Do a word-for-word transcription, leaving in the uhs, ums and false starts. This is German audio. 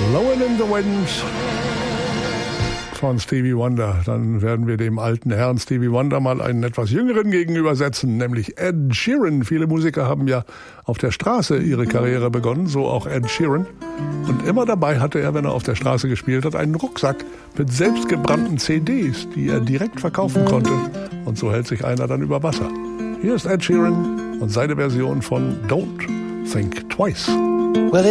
Blowin' in the Wind von Stevie Wonder. Dann werden wir dem alten Herrn Stevie Wonder mal einen etwas jüngeren gegenübersetzen, nämlich Ed Sheeran. Viele Musiker haben ja auf der Straße ihre Karriere begonnen, so auch Ed Sheeran. Und immer dabei hatte er, wenn er auf der Straße gespielt hat, einen Rucksack mit selbstgebrannten C Ds, die er direkt verkaufen konnte. Und so hält sich einer dann über Wasser. Hier ist Ed Sheeran und seine Version von Don't Think Twice. Well,